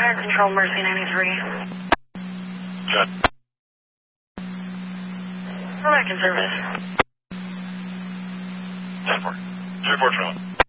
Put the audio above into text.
Fire Control, Mercy 93. Jet. We're back in service. 10-4. 2-4 trail.